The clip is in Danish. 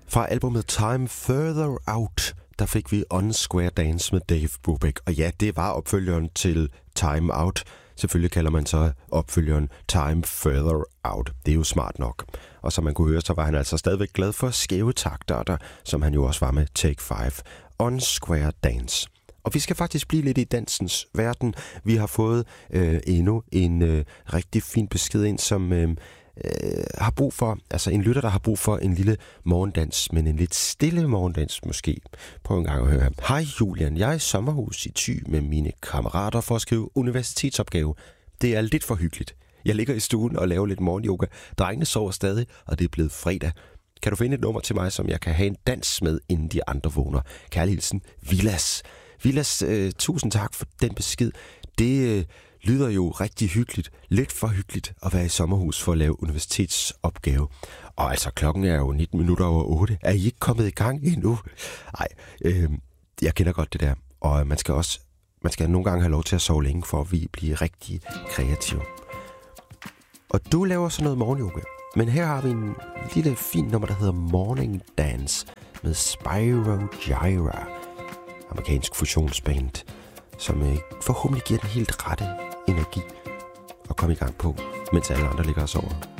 Fra albumet Time Further Out, der fik vi On Square Dance med Dave Brubeck. Og ja, det var opfølgeren til Time Out. Selvfølgelig kalder man så opfølgeren Time Further Out. Det er jo smart nok. Og som man kunne høre, så var han altså stadigvæk glad for skæve takter, som han jo også var med Take 5. On Square Dance. Og vi skal faktisk blive lidt i dansens verden. Vi har fået endnu en rigtig fin besked ind, som har brug for, altså en lytter, der har brug for en lille morgendans, men en lidt stille morgendans måske. Prøv en gang at høre her. Hej Julian, jeg er i sommerhus i Thy med mine kammerater for at skrive universitetsopgave. Det er lidt for hyggeligt. Jeg ligger i stuen og laver lidt morgenyoga. Drengene sover stadig, og det er blevet fredag. Kan du finde et nummer til mig, som jeg kan have en dans med, inden de andre vågner? Kærlig hilsen, Vilas. Vilas, tusind tak for den besked. Det lyder jo rigtig hyggeligt. Lidt for hyggeligt at være i sommerhus for at lave universitetsopgave. Og altså, klokken er jo 19 minutter over 8. Er I ikke kommet i gang endnu? Nej, jeg kender godt det der. Og man skal nogle gange have lov til at sove længe, for at vi bliver rigtig kreative. Og du laver sådan noget morgenyoga. Men her har vi en lille fin nummer, der hedder Morning Dance med Spyro Gyra. Amerikansk fusionsband, som forhåbentlig giver den helt rette energi og komme i gang på, mens alle andre ligger og sover.